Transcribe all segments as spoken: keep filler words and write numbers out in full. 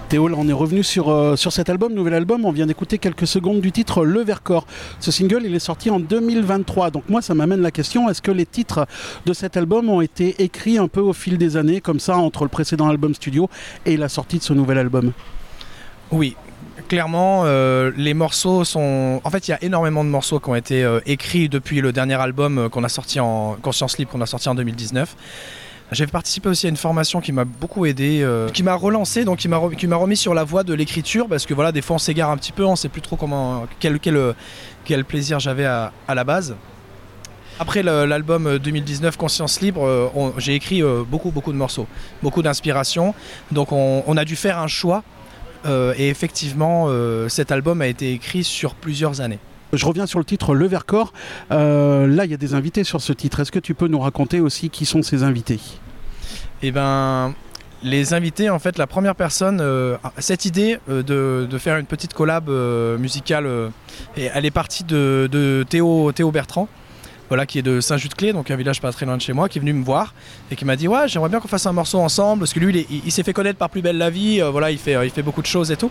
Théo, là, on est revenu sur, euh, sur cet album, nouvel album. On vient d'écouter quelques secondes du titre Le Vercors. Ce single, il est sorti en deux mille vingt-trois. Donc moi, ça m'amène la question, est-ce que les titres de cet album ont été écrits un peu au fil des années, comme ça, entre le précédent album studio et la sortie de ce nouvel album? Oui. Clairement, euh, les morceaux sont... En fait, il y a énormément de morceaux qui ont été euh, écrits depuis le dernier album euh, qu'on a sorti en Conscience Libre, qu'on a sorti en deux mille dix-neuf. J'ai participé aussi à une formation qui m'a beaucoup aidé, euh, qui m'a relancé, donc qui m'a, re... qui m'a remis sur la voie de l'écriture, parce que voilà, des fois on s'égare un petit peu, on ne sait plus trop comment, quel, quel, quel plaisir j'avais à, à la base. Après le, l'album deux mille dix-neuf Conscience Libre, euh, on, j'ai écrit euh, beaucoup, beaucoup de morceaux, beaucoup d'inspiration, donc on, on a dû faire un choix, euh, et effectivement, euh, cet album a été écrit sur plusieurs années. Je reviens sur le titre Le Vercors. Euh, là, il y a des invités sur ce titre. Est-ce que tu peux nous raconter aussi qui sont ces invités? Eh ben, les invités, en fait, la première personne, euh, cette idée euh, de, de faire une petite collab euh, musicale, euh, et elle est partie de, de Théo, Théo Bertrand, voilà, qui est de Saint-Just-Clé, donc un village pas très loin de chez moi, qui est venu me voir et qui m'a dit ouais, j'aimerais bien qu'on fasse un morceau ensemble, parce que lui, il, est, il, il s'est fait connaître par Plus belle la vie, euh, voilà, il fait, euh, il fait beaucoup de choses et tout.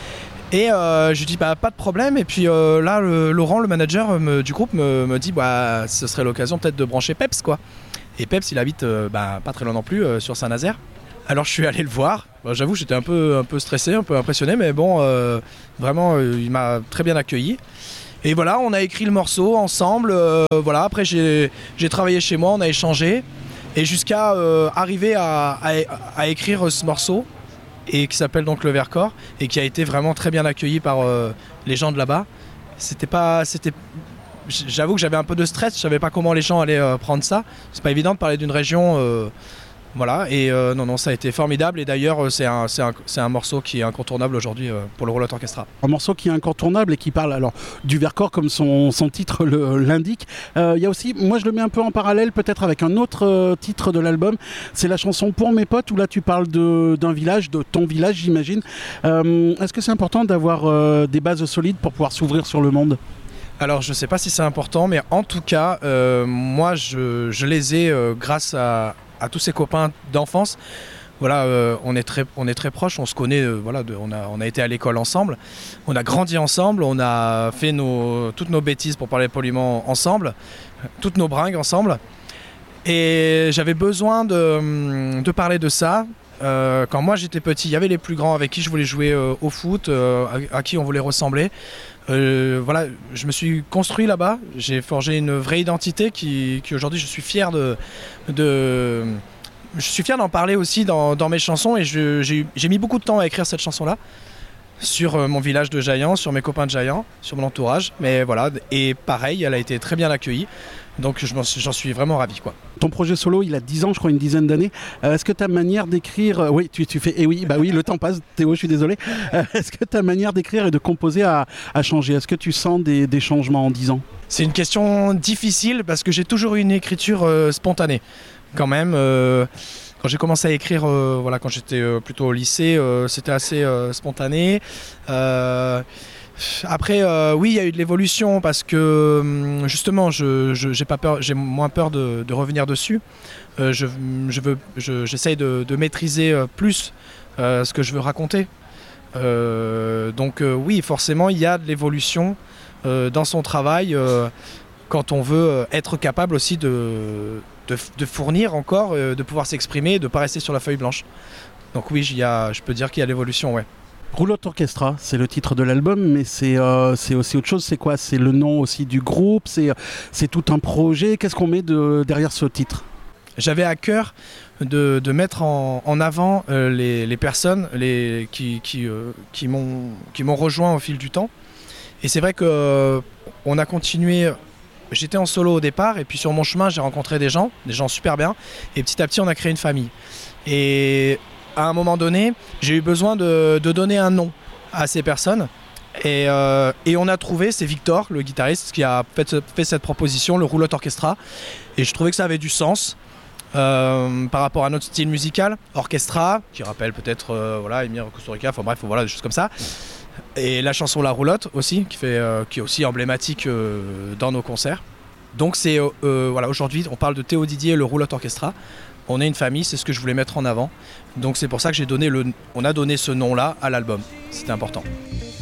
Et euh, je lui dis bah pas de problème, et puis euh, là le, Laurent, le manager me, du groupe me, me dit bah ce serait l'occasion peut-être de brancher Peps quoi. Et Peps il habite euh, bah, pas très loin non plus, euh, sur Saint-Nazaire. Alors je suis allé le voir, bah, j'avoue j'étais un peu, un peu stressé, un peu impressionné, mais bon euh, vraiment euh, il m'a très bien accueilli. Et voilà, on a écrit le morceau ensemble, euh, voilà, après j'ai, j'ai travaillé chez moi, on a échangé, et jusqu'à euh, arriver à, à, à écrire ce morceau, et qui s'appelle donc Le Vercors, et qui a été vraiment très bien accueilli par euh, les gens de là-bas. C'était pas, c'était, j'avoue que j'avais un peu de stress, je savais pas comment les gens allaient euh, prendre ça. C'est pas évident de parler d'une région, euh, voilà. Et euh, non, non, ça a été formidable. Et d'ailleurs, c'est un, c'est un, c'est un morceau qui est incontournable aujourd'hui euh, pour le Roulotte Orchestra. Un morceau qui est incontournable et qui parle alors du Vercors comme son, son titre le, l'indique. Il euh, y a aussi, moi je le mets un peu en parallèle peut-être avec un autre euh, titre de l'album. C'est la chanson Pour mes potes, où là tu parles de, d'un village, de ton village j'imagine. Euh, est-ce que c'est important d'avoir euh, des bases solides pour pouvoir s'ouvrir sur le monde? Alors je sais pas si c'est important, mais en tout cas, euh, moi je, je les ai euh, grâce à, à tous ces copains d'enfance. Voilà, euh, on est très, on est très proches, on se connaît, euh, voilà, de, on, a, on a été à l'école ensemble, on a grandi ensemble, on a fait nos, toutes nos bêtises, pour parler poliment, ensemble, toutes nos bringues ensemble. Et j'avais besoin de, de parler de ça. Euh, quand moi j'étais petit, il y avait les plus grands avec qui je voulais jouer euh, au foot, euh, à, à qui on voulait ressembler. Euh, voilà, je me suis construit là-bas, j'ai forgé une vraie identité qui, qui aujourd'hui je suis fier de, de je suis fier d'en parler aussi dans, dans mes chansons, et je, j'ai, j'ai mis beaucoup de temps à écrire cette chanson-là sur mon village de Jaillant, sur mes copains de Jaillant, sur mon entourage, mais voilà, et pareil, elle a été très bien accueillie. Donc je m'en, j'en suis vraiment ravi quoi. Ton projet solo, il a dix ans, je crois, une dizaine d'années. Euh, est-ce que ta manière d'écrire... Euh, oui, tu, tu fais... Eh oui, bah oui, le temps passe, Théo, je suis désolé. Euh, est-ce que ta manière d'écrire et de composer a, a changé? Est-ce que tu sens des, des changements en dix ans? C'est une question difficile, parce que j'ai toujours eu une écriture euh, spontanée. Quand même, euh, quand j'ai commencé à écrire, euh, voilà, quand j'étais euh, plutôt au lycée, euh, c'était assez euh, spontané. Euh, Après, euh, oui, il y a eu de l'évolution, parce que justement, je, je, j'ai, pas peur, j'ai moins peur de, de revenir dessus. Euh, je, je veux, je, j'essaye de, de maîtriser plus euh, ce que je veux raconter. Euh, donc euh, oui, forcément, il y a de l'évolution euh, dans son travail euh, quand on veut être capable aussi de, de, de fournir encore, euh, de pouvoir s'exprimer, de ne pas rester sur la feuille blanche. Donc oui, il y a, je peux dire qu'il y a de l'évolution, ouais. Roulotte Orchestra, c'est le titre de l'album, mais c'est, euh, c'est aussi autre chose. C'est quoi? C'est le nom aussi du groupe, c'est, c'est tout un projet. Qu'est-ce qu'on met de, derrière ce titre? J'avais à cœur de, de mettre en, en avant euh, les, les personnes les, qui, qui, euh, qui, m'ont, qui m'ont rejoint au fil du temps. Et c'est vrai qu'on euh, a continué. J'étais en solo au départ, et puis sur mon chemin, j'ai rencontré des gens, des gens super bien. Et petit à petit, on a créé une famille. Et à un moment donné, j'ai eu besoin de, de donner un nom à ces personnes. Et, euh, et on a trouvé, c'est Victor, le guitariste, qui a fait, fait cette proposition, le Roulotte Orchestra. Et je trouvais que ça avait du sens euh, par rapport à notre style musical. Orchestra, qui rappelle peut-être euh, voilà, Émir Kusturica, enfin bref, voilà, des choses comme ça. Et la chanson La Roulotte aussi, qui, fait, euh, qui est aussi emblématique euh, dans nos concerts. Donc c'est, euh, voilà, aujourd'hui, on parle de Théo Didier et le Roulotte Orchestra. on est une famille, c'est ce que je voulais mettre en avant. Donc c'est pour ça que j'ai donné le, on a donné ce nom-là à l'album. C'était important.